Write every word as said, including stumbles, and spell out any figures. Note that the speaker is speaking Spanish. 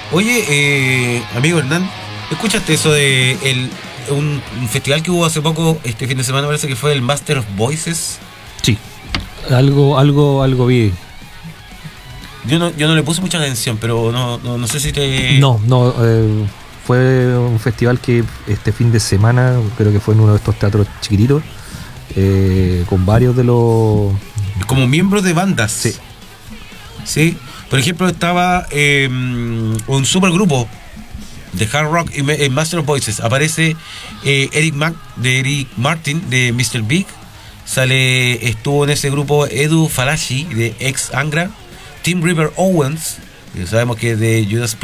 Oye, eh, amigo Hernán, ¿escuchaste eso de el, un, un festival que hubo hace poco, este fin de semana parece que fue el Master of Voices? Sí, algo, algo, algo vi. Yo no, yo no le puse mucha atención, pero no, no, no sé si te... No, no, eh, fue un festival que este fin de semana, creo que fue en uno de estos teatros chiquititos, eh, con varios de los... Como miembros de bandas. Sí. Sí, por ejemplo estaba eh, un supergrupo de hard rock y en Master of Voices. Aparece eh, Eric Mac de Eric Martin de mister Big. Sale, estuvo en ese grupo Edu Falaci de ex Angra, Tim River Owens, que sabemos que es de Judas